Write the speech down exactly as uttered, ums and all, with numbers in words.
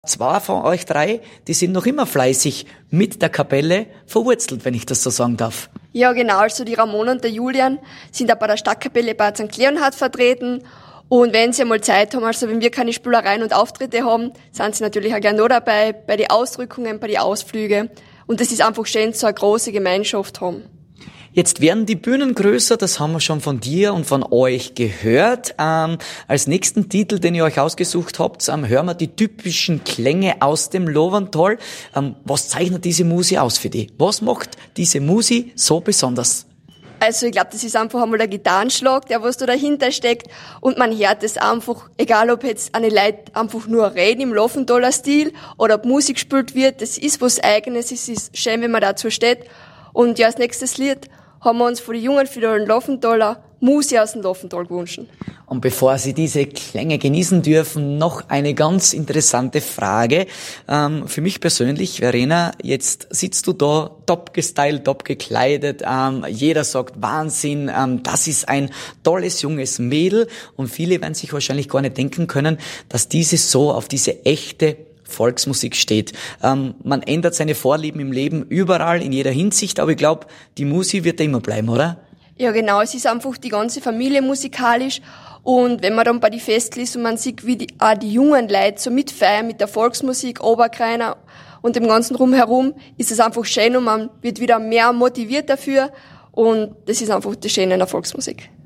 Zwei von euch drei, die sind noch immer fleißig mit der Kapelle verwurzelt, wenn ich das so sagen darf. Ja, genau. Also die Ramona und der Julian sind auch bei der Stadtkapelle Bad Sankt Leonhard vertreten. Und wenn sie einmal Zeit haben, also wenn wir keine Spielereien und Auftritte haben, sind sie natürlich auch gerne noch dabei, bei den Ausrückungen, bei den Ausflügen. Und das ist einfach schön, so eine große Gemeinschaft haben. Jetzt werden die Bühnen größer, das haben wir schon von dir und von euch gehört. Ähm, als nächsten Titel, den ihr euch ausgesucht habt, ähm, hören wir die typischen Klänge aus dem Lovental. Ähm, was zeichnet diese Musi aus für dich? Was macht diese Musi so besonders? Also ich glaube, das ist einfach einmal der Gitarrenschlag, der was da dahinter steckt. Und man hört es einfach, egal ob jetzt eine Leute einfach nur reden im Loventaler Stil oder ob Musik gespielt wird, das ist was Eigenes, es ist schön, wenn man dazu steht. Und ja, als nächstes Lied haben wir uns von den jungen Fidelen Loventaler Musi aus dem Lovental gewünscht. Und bevor Sie diese Klänge genießen dürfen, noch eine ganz interessante Frage. Ähm, für mich persönlich, Verena, jetzt sitzt du da, top gestylt, top gekleidet. Ähm, jeder sagt Wahnsinn, ähm, das ist ein tolles junges Mädel. Und viele werden sich wahrscheinlich gar nicht denken können, dass diese so auf diese echte Volksmusik steht. Ähm, man ändert seine Vorlieben im Leben überall, in jeder Hinsicht, aber ich glaube, die Musi wird da immer bleiben, oder? Ja, genau. Es ist einfach die ganze Familie musikalisch. Und wenn man dann bei die Festel ist und man sieht, wie die, auch die jungen Leute so mitfeiern mit der Volksmusik, Oberkreiner und dem ganzen Rumherum, ist es einfach schön und man wird wieder mehr motiviert dafür. Und das ist einfach das Schöne in der Volksmusik.